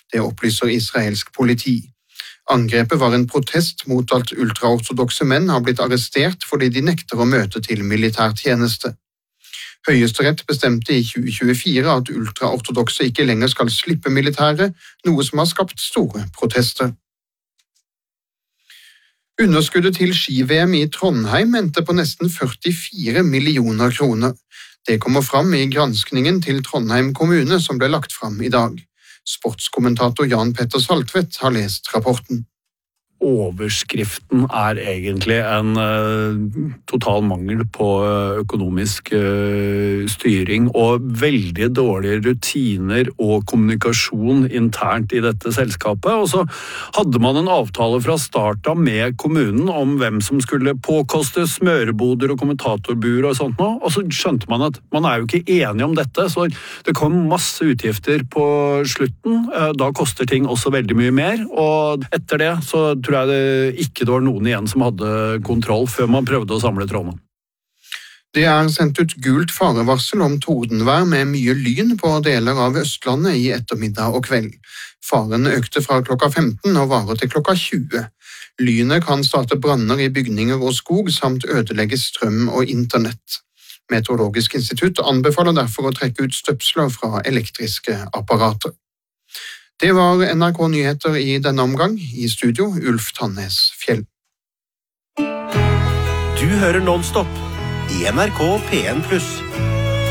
Det opplyser israelsk politi. Angrepet var en protest mot at ultraortodokse menn har blitt arrestert fordi de nekter å møte til militærtjeneste. Høyesterett bestemte i 2024 at ultraortodokse ikke lenger skal slippe militæret, noe som har skapt store protester. Underskuddet til ski-VM i Trondheim endte på nesten 44 millioner kroner. Det kommer fram i granskningen til Trondheim kommune som ble lagt fram i dag. Sportskommentator Jan Petter Saltvedt har lest rapporten. Overskriften egentlig en total mangel på økonomisk styring og veldig dårlige rutiner og kommunikasjon internt i dette selskapet. Og så hadde man en avtale fra start av med kommunen om hvem som skulle påkoste smøreboder og kommentatorbuer og sånt nå, og så skjønte man at man jo ikke enige om dette, så det kom masse utgifter på slutten. Da koster ting også veldig mye mer, og etter det så tror jeg det ikke var noen igjen som hadde kontroll før man prøvde å samle trådene. Det sendt ut gult farevarsel om tordenvær med mye lyn på deler av Østlandet i ettermiddag og kveld. Faren økte fra klokka 15 og varer til klokka 20. Lynet kan starte branner i bygninger og skog samt ødelegge strøm og internett. Meteorologisk institutt anbefaler derfor å trekke ut støpsler fra elektriske apparater. Det var NRK Nyheter i denne omgang. I studio, Ulf Tannes Fjell. Du hører Non-Stop i NRK P1+.